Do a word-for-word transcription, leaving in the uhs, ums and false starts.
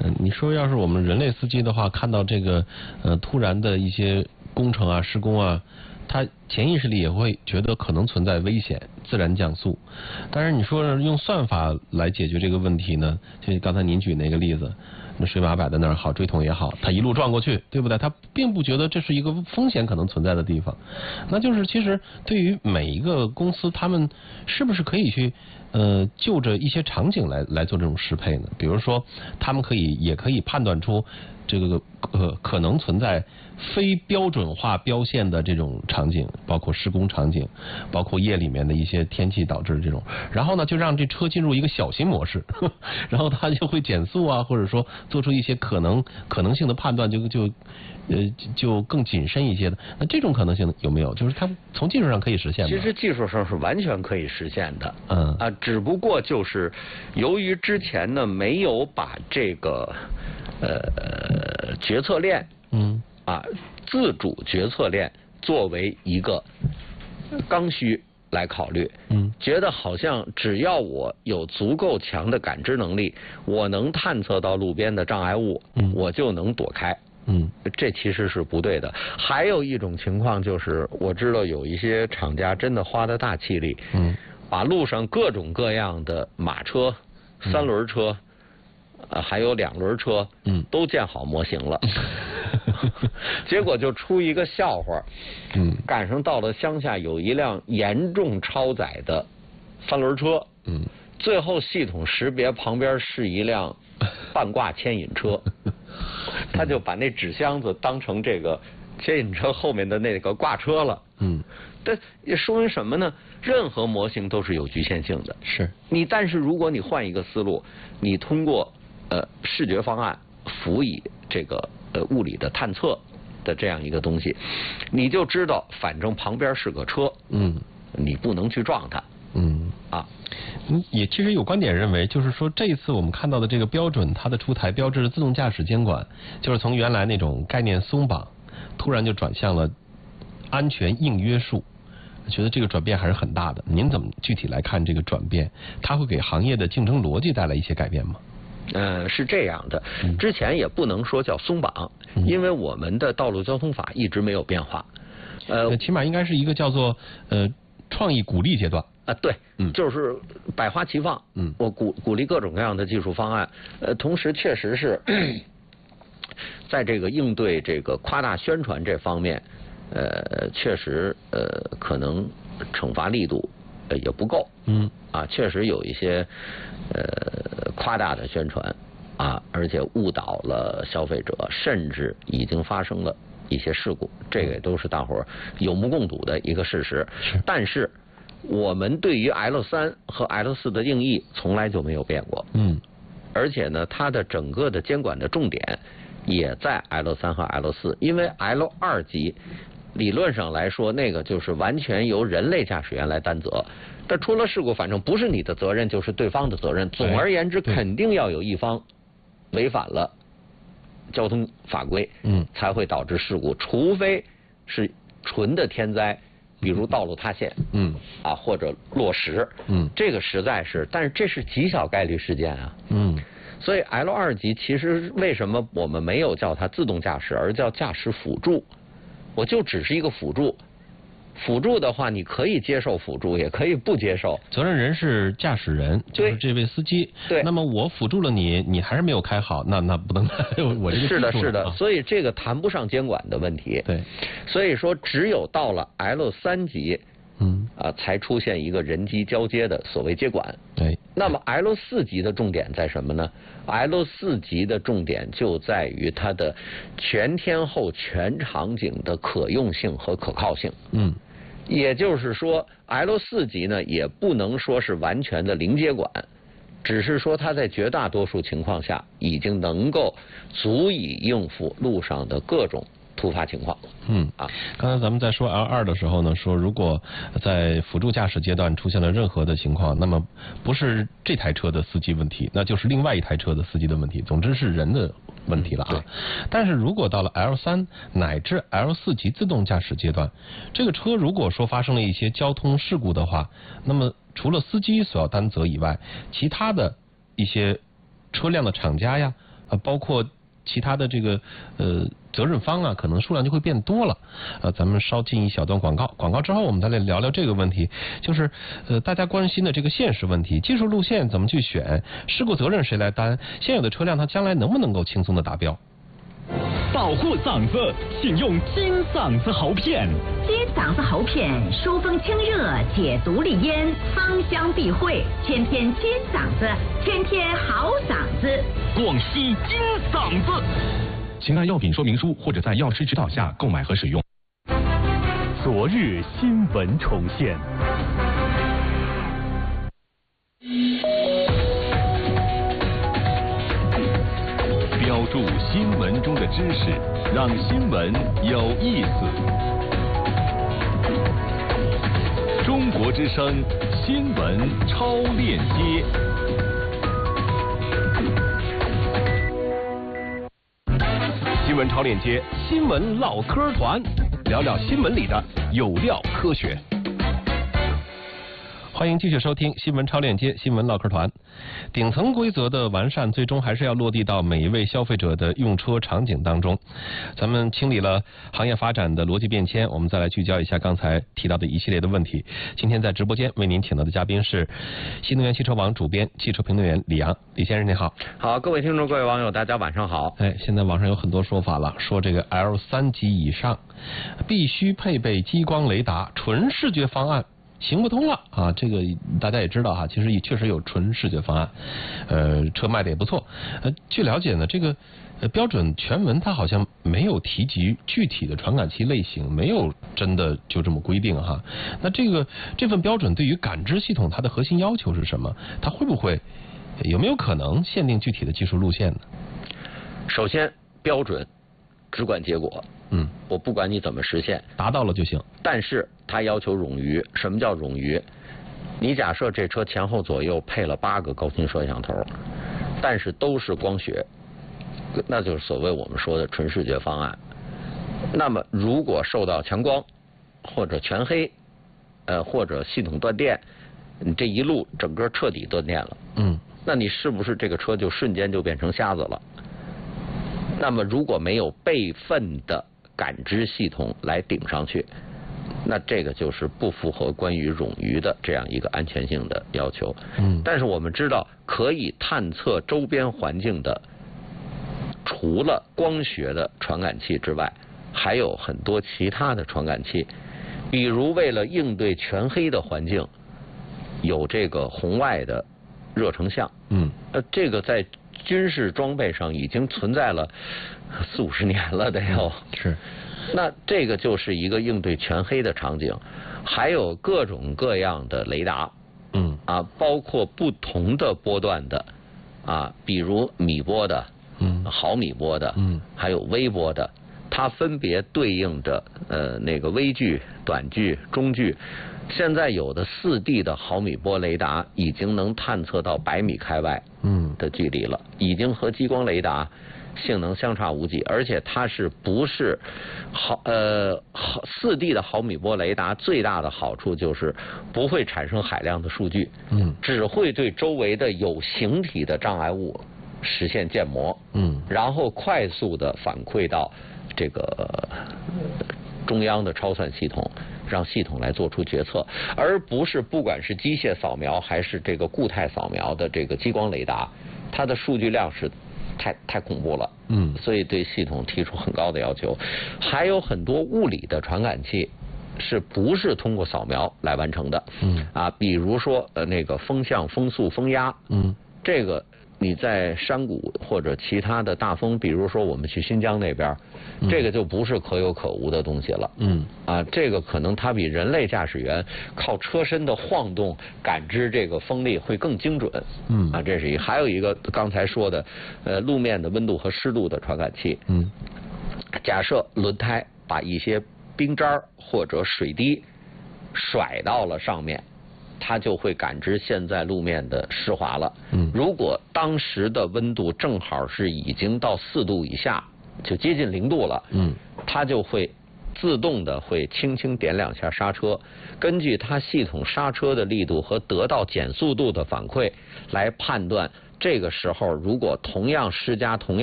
嗯，你说要是我们人类司机的话，看到这个呃突然的一些工程啊、施工啊，他潜意识里也会觉得可能存在危险，自然降速。但是你说用算法来解决这个问题呢？就刚才您举那个例子，那水马摆在那儿好，锥桶也好，他一路撞过去，对不对？他并不觉得这是一个风险可能存在的地方。那就是其实对于每一个公司，他们是不是可以去呃就着一些场景来来做这种适配呢？比如说，他们可以也可以判断出这个呃可能存在非标准化标线的这种场景，包括施工场景，包括夜里面的一些天气导致的这种，然后呢就让这车进入一个小型模式，呵然后它就会减速啊，或者说做出一些可能可能性的判断，就就呃就更谨慎一些的。那这种可能性有没有？就是它从技术上可以实现吗？ 其实技术上是完全可以实现的， 嗯啊，只不过就是由于之前呢没有把这个呃决策链， 嗯。 啊，自主决策链作为一个刚需来考虑， 嗯， 觉得好像只要我有足够强的感知能力，我能探测到路边的障碍物， 嗯， 我就能躲开， 嗯， 这其实是不对的。还有一种情况就是，我知道有一些厂家真的花了大气力， 嗯， 把路上各种各样的马车、三轮车，呃，还有两轮车， 嗯， 都建好模型了。结果就出一个笑话， 嗯， 赶上到了乡下有一辆严重超载的三轮车， 嗯， 最后系统识别旁边是一辆半挂牵引车，他就把那纸箱子当成这个牵引车后面的那个挂车了， 嗯， 这也说明什么呢？任何模型都是有局限性的， 是你，但是如果你换一个思路，你通过呃视觉方案辅以这个呃物理的探测的这样一个东西，你就知道反正旁边是个车， 嗯， 你不能去撞它， 嗯啊， 嗯，也其实有观点认为，就是说这一次我们看到的这个标准，它的出台标志着自动驾驶监管，就是从原来那种概念松绑，突然就转向了安全硬约束。我觉得这个转变还是很大的。您怎么具体来看这个转变？它会给行业的竞争逻辑带来一些改变吗？ 呃，是这样的， 嗯、 之前也不能说叫松绑， 嗯、 因为我们的道路交通法一直没有变化。 呃，起码应该是一个叫做呃创意鼓励阶段。 啊，对， 嗯， 就是百花齐放， 嗯， 我鼓鼓励各种各样的技术方案，呃，同时确实是在这个应对这个夸大宣传这方面，呃，确实呃可能惩罚力度呃也不够， 嗯， 啊，确实有一些呃夸大的宣传啊，而且误导了消费者，甚至已经发生了一些事故，这个都是大伙儿有目共睹的一个事实。 是， 但是我们对于 L 三和 L 四的定义从来就没有变过， 嗯， 而且呢，它的整个的监管的重点也在 L 三和 L 四，因为 L 二级理论上来说，那个就是完全由人类驾驶员来担责，但出了事故，反正不是你的责任，就是对方的责任。总而言之，肯定要有一方违反了交通法规， 嗯， 才会导致事故，除非是纯的天灾，比如道路塌陷， 嗯， 啊或者落石， 嗯， 这个实在是，但是这是极小概率事件啊， 嗯， 所以 L 二级其实为什么我们没有叫它自动驾驶，而叫驾驶辅助？我就只是一个辅助，辅助的话，你可以接受辅助，也可以不接受。 责任人是驾驶人，就是这位司机。 对。 那么我辅助了你，你还是没有开好，那那不能我这个是的，是的。 啊、 所以这个谈不上监管的问题。 对。 所以说，只有到了 L 三级， 嗯啊，才出现一个人机交接的所谓接管。 对。 那么 L 四级的重点在什么呢 ？L 四级的重点就在于它的全天候、全场景的可用性和可靠性。 嗯。 也就是说 ，L 四级呢，也不能说是完全的零接管，只是说它在绝大多数情况下已经能够足以应付路上的各种突发情况。 嗯啊，刚才咱们在说 L 二的时候呢，说如果在辅助驾驶阶段出现了任何的情况，那么不是这台车的司机问题，那就是另外一台车的司机的问题，总之是人的问题了啊。嗯、但是如果到了 L 三乃至 L 四级自动驾驶阶段，这个车如果说发生了一些交通事故的话，那么除了司机所要担责以外，其他的一些车辆的厂家呀， 啊，包括其他的这个呃责任方啊，可能数量就会变多了。呃，咱们稍进一小段广告，广告之后我们再来聊聊这个问题，就是呃大家关心的这个现实问题，技术路线怎么去选，事故责任谁来担，现有的车辆它将来能不能够轻松的达标？ 保护嗓子，请用金嗓子喉片。 金嗓子喉片疏风清热，解毒利咽，芳香避秽，天天金嗓子，天天好嗓子。 广西金嗓子。 请按药品说明书或者在药师指导下购买和使用。 昨日新闻重现。 标注新闻中的知识，让新闻有意思。中国之声新闻超链接。新闻超链接，新闻唠嗑团，聊聊新闻里的有料科学。 欢迎继续收听新闻超链接新闻唠嗑团。顶层规则的完善，最终还是要落地到每一位消费者的用车场景当中。咱们清理了行业发展的逻辑变迁，我们再来聚焦一下刚才提到的一系列的问题。今天在直播间为您请到的嘉宾是新能源汽车网主编、汽车评论员李阳。李先生您好。 好，各位听众、各位网友，大家晚上好。 哎，现在网上有很多说法了，说这个 L 三 级以上必须配备激光雷达，纯视觉方案行不通了啊！这个大家也知道哈，其实也确实有纯视觉方案，呃，车卖的也不错。呃，据了解呢，这个呃标准全文它好像没有提及具体的传感器类型，没有真的就这么规定哈。那这个这份标准对于感知系统它的核心要求是什么？它会不会有没有可能限定具体的技术路线呢？ 首先，标准只管结果。 嗯， 我不管你怎么实现， 达到了就行。 但是它要求冗余。什么叫冗余？你假设这车前后左右配了八个高清摄像头，但是都是光学，那就是所谓我们说的纯视觉方案。那么如果受到强光或者全黑，呃或者系统断电，你这一路整个彻底断电了。 嗯， 那你是不是这个车就瞬间就变成瞎子了？那么如果没有备份的感知系统来顶上去，那这个就是不符合关于冗余的这样一个安全性的要求。 嗯， 但是我们知道，可以探测周边环境的，除了光学的传感器之外，还有很多其他的传感器，比如为了应对全黑的环境，有这个红外的热成像。 嗯， 呃，这个在军事装备上已经存在了四五十年了，得有。 是。 那这个就是一个应对全黑的场景，还有各种各样的雷达。 嗯。 啊，包括不同的波段的，啊，比如米波的， 嗯， 毫米波的， 嗯， 还有微波的，它分别对应着呃那个微距、短距、中距。现在有的四 D 的毫米波雷达已经能探测到百米开外的距离了，已经和激光雷达性能相差无几，而且它是不是毫呃四 D 的毫米波雷达最大的好处就是不会产生海量的数据， 嗯， 只会对周围的有形体的障碍物实现建模， 嗯， 然后快速的反馈到这个中央的超算系统，让系统来做出决策，而不是不管是机械扫描还是这个固态扫描的这个激光雷达，它的数据量是太太恐怖了， 嗯， 所以对系统提出很高的要求。还有很多物理的传感器是不是通过扫描来完成的？ 嗯，啊， 比如说呃那个风向、风速、风压， 嗯， 这个你在山谷或者其他的大风，比如说我们去新疆那边， 嗯， 这个就不是可有可无的东西了。 嗯， 啊，这个可能它比人类驾驶员靠车身的晃动感知这个风力会更精准。 嗯， 啊，这是一个。还有一个刚才说的，呃，路面的温度和湿度的传感器。 嗯， 假设轮胎把一些冰渣或者水滴甩到了上面，它就会感知现在路面的湿滑了。 嗯， 如果当时的温度正好是已经到四度以下，就接近零度了。 嗯， 它就会自动的会轻轻点两下刹车，根据它系统刹车的力度和得到减速度的反馈来判断这个时候如果同样施加同样